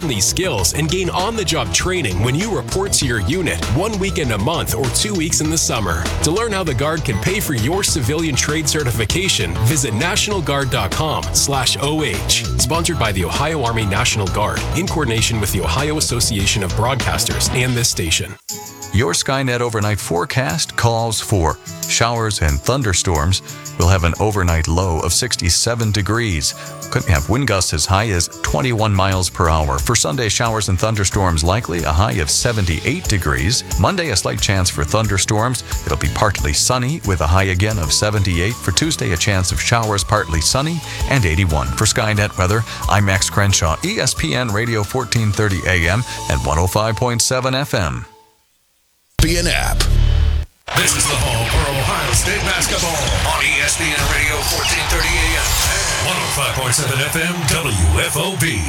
these skills and gain on-the-job training when you report to your unit 1 weekend a month or 2 weeks in the summer. To learn how the Guard can pay for your civilian trade certification, visit nationalguard.com/OH. Sponsored by the Ohio Army National Guard in coordination with the Ohio Association of Broadcasters and this station. Your Skynet overnight forecast calls for showers and thunderstorms. We'll have an overnight low of 67 degrees. Could have wind gusts as high as 21 miles per hour. For Sunday, showers and thunderstorms likely, a high of 78 degrees. Monday, a slight chance for thunderstorms. It'll be partly sunny with a high again of 78. For Tuesday, a chance of showers, partly sunny, and 81. For Skynet weather, I'm Max Crenshaw, ESPN Radio 1430 AM and 105.7 FM. Be an app. This is the home for Ohio State basketball on ESPN Radio 1430 AM and 105.7 FM WFOB.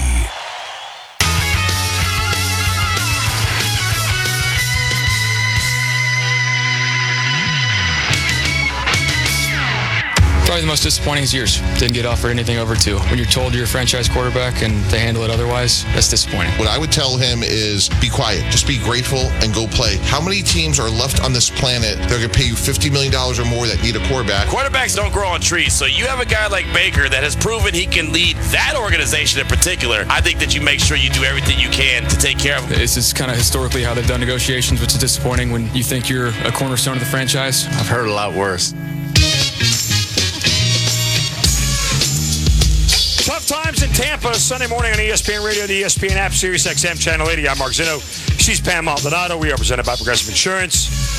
Probably the most disappointing is yours. Didn't get offered anything over two. When you're told you're a franchise quarterback and they handle it otherwise, that's disappointing. What I would tell him is be quiet. Just be grateful and go play. How many teams are left on this planet that are going to pay you $50 million or more that need a quarterback? Quarterbacks don't grow on trees, so you have a guy like Baker that has proven he can lead that organization in particular. I think that you make sure you do everything you can to take care of him. This is kind of historically how they've done negotiations, which is disappointing when you think you're a cornerstone of the franchise. I've heard a lot worse. Tough times in Tampa, Sunday morning on ESPN Radio, the ESPN app, Sirius XM, Channel 80. I'm Mark Zinno. She's Pam Maldonado. We are presented by Progressive Insurance.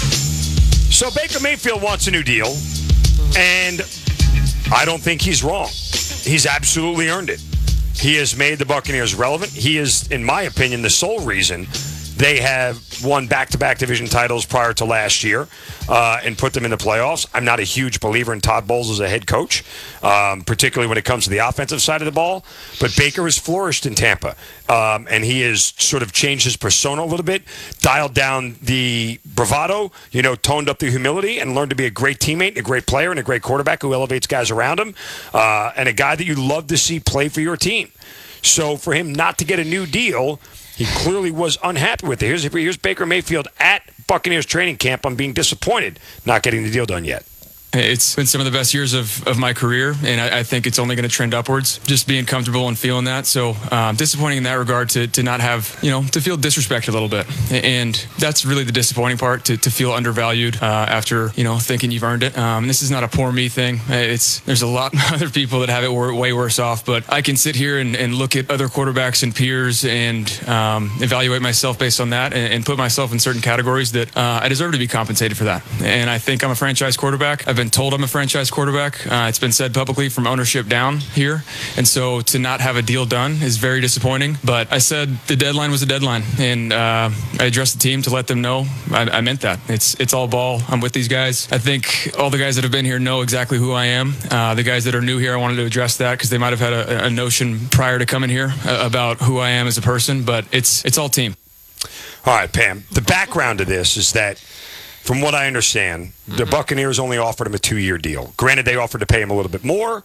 So Baker Mayfield wants a new deal, and I don't think he's wrong. He's absolutely earned it. He has made the Buccaneers relevant. He is, in my opinion, the sole reason they have won back-to-back division titles prior to last year and put them in the playoffs. I'm not a huge believer in Todd Bowles as a head coach, particularly when it comes to the offensive side of the ball. But Baker has flourished in Tampa, and he has sort of changed his persona a little bit, dialed down the bravado, toned up the humility, and learned to be a great teammate, a great player, and a great quarterback who elevates guys around him, and a guy that you love to see play for your team. So for him not to get a new deal, he clearly was unhappy with it. Here's Baker Mayfield at Buccaneers training camp. I'm being disappointed not getting the deal done yet. It's been some of the best years of my career, and I think it's only going to trend upwards, just being comfortable and feeling that. So disappointing in that regard to not have, to feel disrespected a little bit. And that's really the disappointing part, to feel undervalued after, thinking you've earned it. This is not a poor me thing. There's a lot of other people that have it way worse off, but I can sit here and look at other quarterbacks and peers and evaluate myself based on that and put myself in certain categories that I deserve to be compensated for that. And I think I'm a franchise quarterback. I've been told I'm a franchise quarterback. It's been said publicly from ownership down here. And so to not have a deal done is very disappointing. But I said the deadline was a deadline. And I addressed the team to let them know I meant that. It's all ball. I'm with these guys. I think all the guys that have been here know exactly who I am. The guys that are new here, I wanted to address that because they might have had a notion prior to coming here about who I am as a person. But it's all team. All right, Pam. The background to this is that, from what I understand, the Buccaneers only offered him a 2-year deal. Granted, they offered to pay him a little bit more,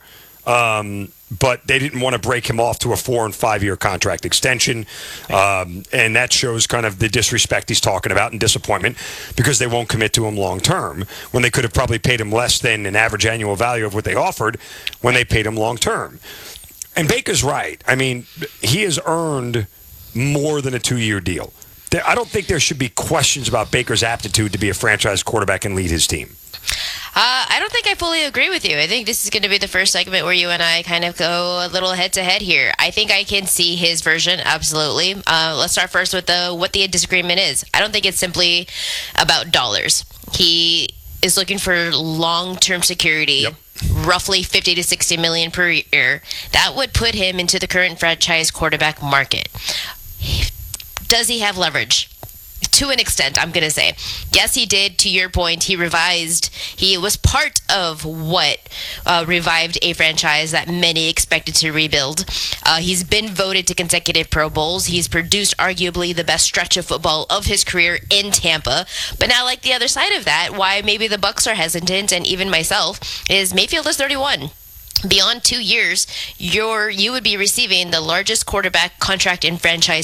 but they didn't want to break him off to a 4- and 5-year contract extension. And that shows kind of the disrespect he's talking about and disappointment because they won't commit to him long term when they could have probably paid him less than an average annual value of what they offered when they paid him long term. And Baker's right. I mean, he has earned more than a 2-year deal. I don't think there should be questions about Baker's aptitude to be a franchise quarterback and lead his team. I don't think I fully agree with you. I think this is going to be the first segment where you and I kind of go a little head-to-head here. I think I can see his version, absolutely. Let's start first with what the disagreement is. I don't think it's simply about dollars. He is looking for long-term security. Yep. Roughly 50 to 60 million per year. That would put him into the current franchise quarterback market. Does he have leverage? To an extent, I'm going to say. Yes, he did. To your point, he was part of what revived a franchise that many expected to rebuild. He's been voted to consecutive Pro Bowls. He's produced arguably the best stretch of football of his career in Tampa. But now, like the other side of that, why maybe the Bucs are hesitant, and even myself, is Mayfield is 31. Beyond 2 years, you would be receiving the largest quarterback contract in franchise